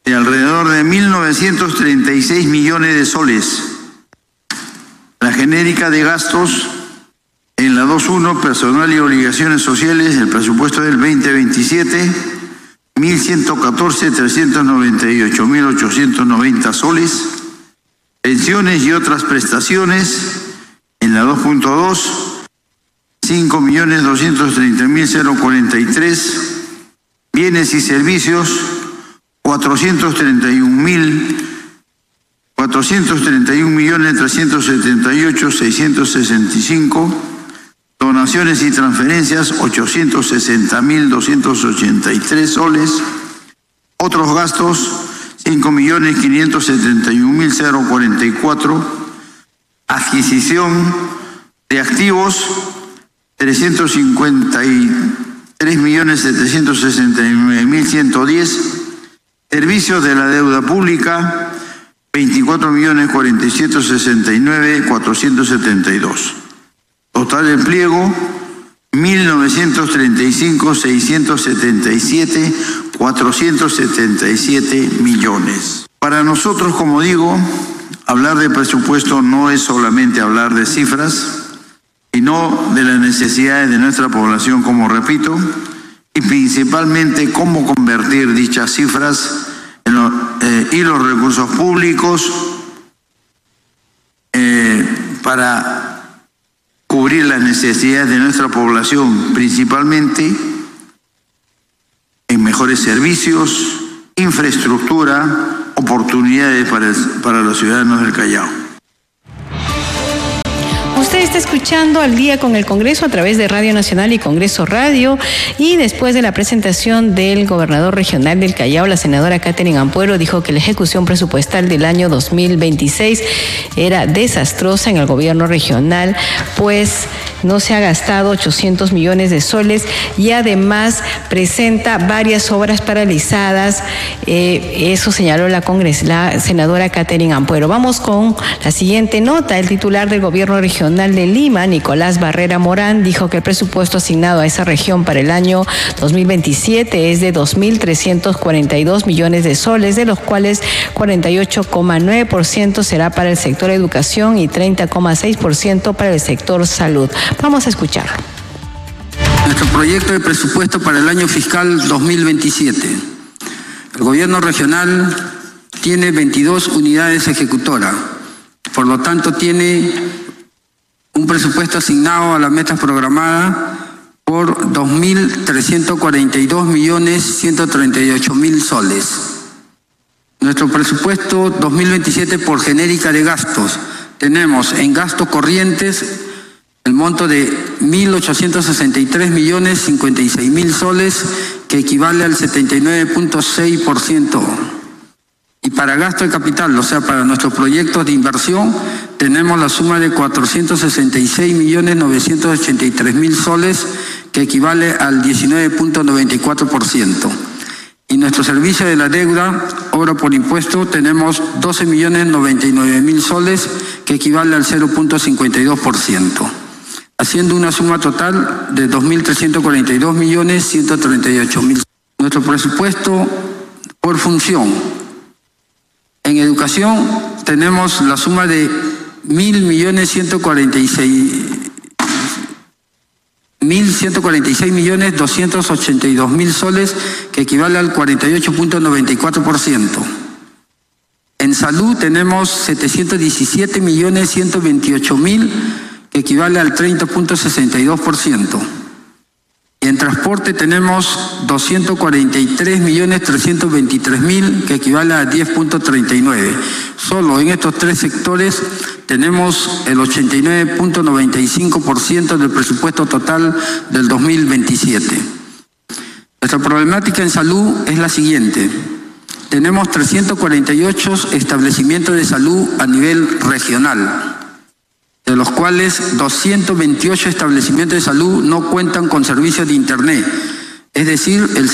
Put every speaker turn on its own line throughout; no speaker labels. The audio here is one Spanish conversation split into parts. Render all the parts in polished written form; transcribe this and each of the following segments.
de alrededor de 1.936 millones de soles. La genérica de gastos en la 2.1, personal y obligaciones sociales, el presupuesto del 2027, 1.114.398.890 soles. Pensiones y otras prestaciones en la 2.2, 5.230.043. Bienes y servicios, 431.378.665. Donaciones y transferencias, 860.283 soles. Otros gastos, 5.571.044. Adquisición de activos, 353.769.110. Servicios de la deuda pública, 24.047.69.472. Total del pliego, 1.935.677.477 millones. Para nosotros, como digo, hablar de presupuesto no es solamente hablar de cifras, sino de las necesidades de nuestra población, como repito, y principalmente cómo convertir dichas cifras y los recursos públicos para cubrir las necesidades de nuestra población, principalmente en mejores servicios, infraestructura, oportunidades para los ciudadanos del Callao.
Usted está escuchando Al Día con el Congreso a través de Radio Nacional y Congreso Radio, y después de la presentación del gobernador regional del Callao, la senadora Katherine Ampuero dijo que la ejecución presupuestal del año 2026 era desastrosa en el gobierno regional, pues no se ha gastado 800 millones de soles y además presenta varias obras paralizadas. Eso señaló la senadora Katherine Ampuero. Vamos con la siguiente nota. El titular del gobierno regional de Lima, Nicolás Barrera Morán, dijo que el presupuesto asignado a esa región para el año 2027 es de 2.342 millones de soles, de los cuales 48,9% será para el sector educación y 30,6% para el sector salud. Vamos a escuchar.
Nuestro proyecto de presupuesto para el año fiscal 2027. El gobierno regional tiene 22 unidades ejecutoras, por lo tanto tiene un presupuesto asignado a las metas programadas por 2.342.138.000 soles. Nuestro presupuesto 2027 por genérica de gastos, tenemos en gastos corrientes el monto de 1.863.056.000 soles, que equivale al 79.6%. Y para gasto de capital, o sea, para nuestros proyectos de inversión, tenemos la suma de 466.983.000 soles, que equivale al 19.94%. Y nuestro servicio de la deuda, obra por impuesto, tenemos 12.099.000 soles, que equivale al 0.52%. Haciendo una suma total de 2.342.138.000. Nuestro presupuesto por función. En educación tenemos la suma de 1.146.282.000 soles, que equivale al 48.94%. En salud tenemos 717.128.000, que equivale al 30.62%. Y en transporte tenemos 243.323.000, que equivale a 10.39%. Solo en estos tres sectores tenemos el 89.95% del presupuesto total del 2027. Nuestra problemática en salud es la siguiente. Tenemos 348 establecimientos de salud a nivel regional, de los cuales 228 establecimientos de salud no cuentan con servicios de Internet, es decir, el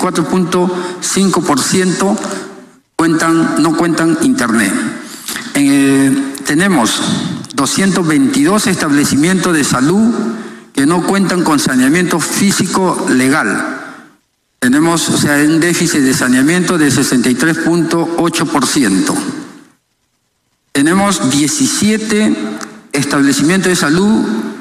64.5% no cuentan Internet. Tenemos 222 establecimientos de salud que no cuentan con saneamiento físico legal, Tenemos, o sea, un déficit de saneamiento de 63.8%. Tenemos 17 establecimientos de salud